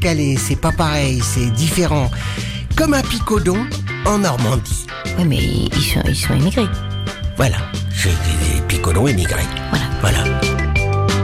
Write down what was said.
Pas-de-Calais, c'est pas pareil, c'est différent. Comme un picodon en Normandie. Oui, mais ils sont immigrés. Voilà, j'ai des picodons émigrés. Voilà.